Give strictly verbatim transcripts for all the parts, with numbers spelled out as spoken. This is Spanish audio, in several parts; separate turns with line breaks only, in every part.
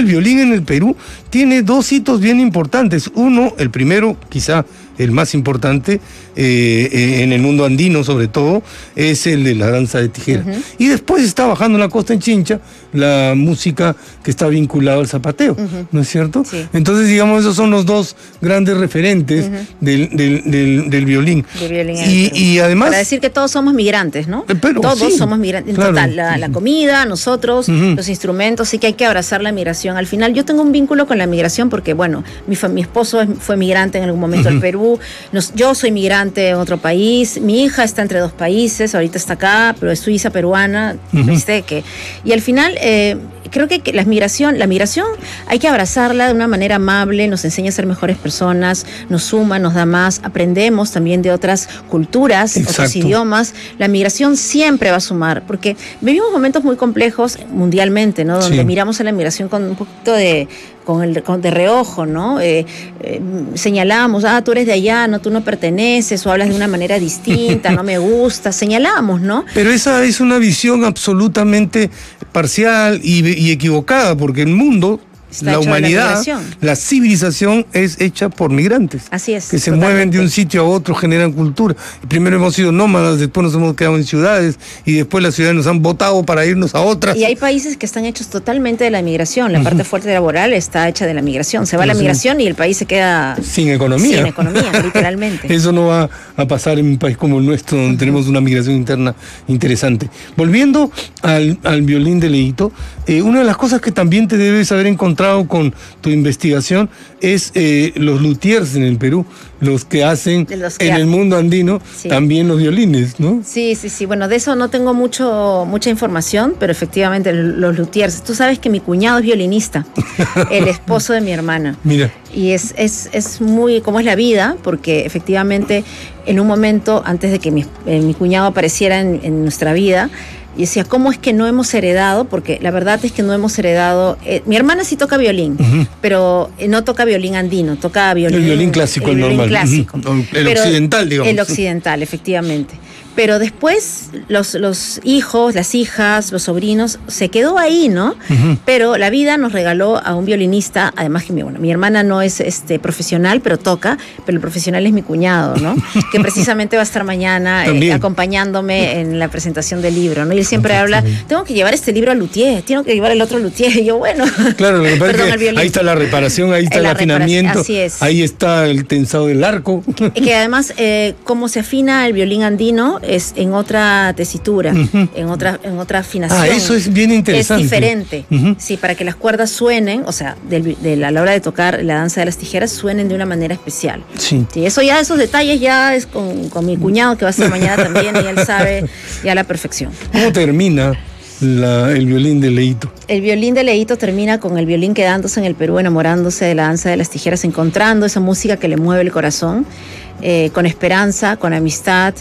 violín en el Perú tiene dos hitos bien importantes. Uno, el primero, quizá el más importante, eh, eh, en el mundo andino sobre todo, es el de la danza de tijera. Uh-huh. Y después está bajando en la costa en Chincha la música que está vinculada al zapateo, uh-huh. ¿no es cierto?
Sí.
Entonces, digamos, esos son los dos grandes referentes uh-huh. del, del, del, del violín.
De violín
y, y además...
Para decir que todos somos migrantes, ¿no?
Pero,
todos
sí,
somos migrantes. En
claro.
total, la, la comida, nosotros, uh-huh. los instrumentos, sí que hay que abrazar la migración. Al final, yo tengo un vínculo con la migración porque, bueno, mi, mi esposo fue migrante en algún momento uh-huh. al Perú. Nos, yo soy migrante en otro país, mi hija está entre dos países, ahorita está acá, pero es suiza, peruana, uh-huh. ¿viste? Que, y al final, eh, creo que, que la migración, la migración hay que abrazarla de una manera amable, nos enseña a ser mejores personas, nos suma, nos da más, aprendemos también de otras culturas,
Exacto.
otros idiomas. La migración siempre va a sumar, porque vivimos momentos muy complejos mundialmente, ¿no? Donde
sí.
miramos a la migración con un poquito de... Con el, con, de reojo, ¿no? Eh, eh, señalamos, ah, tú eres de allá, no, tú no perteneces, o hablas de una manera distinta, no me gusta, señalamos, ¿no?
Pero esa es una visión absolutamente parcial y, y equivocada, porque el mundo,
Está
la humanidad,
la,
la civilización es hecha por migrantes.
Así es.
Que se
totalmente.
mueven de un sitio a otro, generan cultura. Primero hemos sido nómadas, después nos hemos quedado en ciudades y después las ciudades nos han botado para irnos a otras.
Y hay países que están hechos totalmente de la migración. La uh-huh. parte fuerte laboral está hecha de la migración. Se va
sí,
la
sí.
migración y el país se queda
sin economía.
Sin economía, literalmente.
Eso no va a pasar en un país como el nuestro, donde uh-huh. tenemos una migración interna interesante. Volviendo al, al violín de Leito, eh, una de las cosas que también te debes haber encontrado con tu investigación es eh, los luthiers en el Perú, los que hacen
los que
en
ha...
el mundo andino sí. también los violines, ¿no?
Sí, sí, sí. Bueno, de eso no tengo mucho mucha información, pero efectivamente los luthiers. Tú sabes que mi cuñado es violinista, el esposo de mi hermana.
Mira.
Y es, es, es muy, como es la vida, porque efectivamente en un momento, antes de que mi, eh, mi cuñado apareciera en, en nuestra vida, y decía, ¿cómo es que no hemos heredado? Porque la verdad es que no hemos heredado... Eh, mi hermana sí toca violín, uh-huh. pero no toca violín andino, toca violín...
El violín clásico, el,
el
violín
normal. Clásico.
Uh-huh. El pero occidental, digamos.
El occidental, efectivamente. Pero después los, los hijos, las hijas, los sobrinos, se quedó ahí, ¿no? Uh-huh. Pero la vida nos regaló a un violinista, además que mi, bueno, mi hermana no es este, profesional, pero toca, pero el profesional es mi cuñado, ¿no? Que precisamente va a estar mañana eh, acompañándome en la presentación del libro, ¿no? Y él siempre habla, tengo que llevar este libro a luthier, tengo que llevar el otro luthier, y yo, bueno.
Claro, lo que pasa Perdón, es que ahí está la reparación, ahí está el afinamiento,
así es.
Ahí está el tensado del arco.
Y que además, eh, cómo se afina el violín andino, es en otra tesitura, uh-huh. en otra en otra afinación.
Ah, eso es bien interesante.
Es diferente. Uh-huh. Sí, para que las cuerdas suenen, o sea, del, de la, a la hora de tocar la danza de las tijeras, suenen de una manera especial.
Sí.
Sí, eso ya, esos detalles ya es con, con mi cuñado, que va a estar mañana también, y él sabe ya la perfección.
¿Cómo termina la, el violín de Leito?
El violín de Leito termina con el violín quedándose en el Perú, enamorándose de la danza de las tijeras, encontrando esa música que le mueve el corazón, eh, con esperanza, con amistad,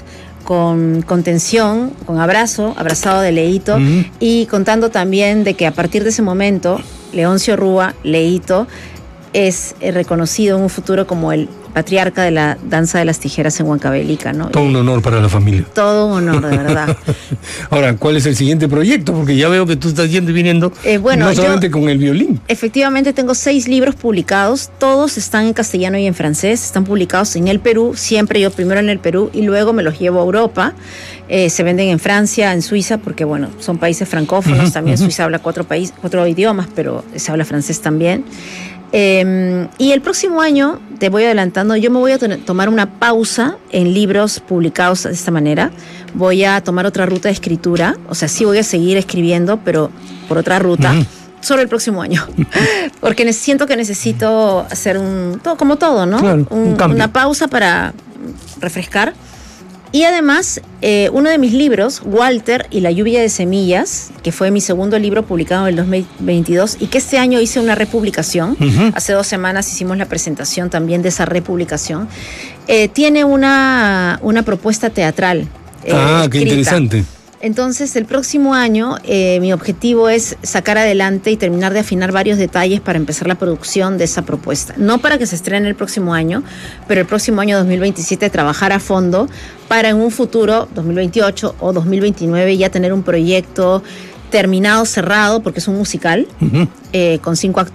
con contención, con abrazo, abrazado de Leito, uh-huh. y contando también de que a partir de ese momento, Leoncio Rúa, Leito, es reconocido en un futuro como el patriarca de la danza de las tijeras en Huancavelica, ¿no?
Todo un honor para la familia.
Todo un honor, de verdad.
Ahora, ¿cuál es el siguiente proyecto? Porque ya veo que tú estás yendo y viniendo,
eh, bueno,
no solamente
yo,
con el violín.
Efectivamente, tengo seis libros publicados, todos están en castellano y en francés, están publicados en el Perú, siempre yo primero en el Perú y luego me los llevo a Europa. Eh, se venden en Francia, en Suiza, porque bueno, son países francófonos, uh-huh, también uh-huh. Suiza habla cuatro, país, cuatro idiomas, pero se habla francés también. Eh, y el próximo año, te voy adelantando, yo me voy a to- tomar una pausa en libros publicados de esta manera. Voy a tomar otra ruta de escritura, o sea, sí voy a seguir escribiendo, pero por otra ruta, uh-huh. solo el próximo año. Porque ne- siento que necesito hacer un, todo, como todo, ¿no?
Claro,
un,
un cambio.
Una pausa para refrescar. Y además, eh, uno de mis libros, Walter y la lluvia de semillas, que fue mi segundo libro publicado en el dos mil veintidós y que este año hice una republicación, uh-huh. hace dos semanas hicimos la presentación también de esa republicación, eh, tiene una, una propuesta teatral. Eh,
ah,
escrita.
Qué interesante.
Entonces, el próximo año eh, mi objetivo es sacar adelante y terminar de afinar varios detalles para empezar la producción de esa propuesta. No para que se estrene el próximo año, pero el próximo año dos mil veintisiete trabajar a fondo para en un futuro, dos mil veintiocho o dos mil veintinueve, ya tener un proyecto terminado, cerrado, porque es un musical, uh-huh. eh, con cinco actores.